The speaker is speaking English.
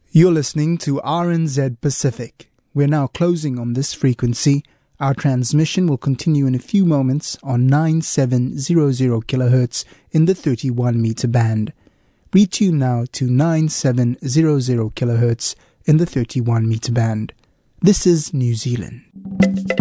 You're listening to RNZ Pacific. We're now closing on this frequency. Our transmission will continue in a few moments on 9700 kilohertz in the 31 meter band. Retune now to 9700 kilohertz in the 31 meter band. This is New Zealand.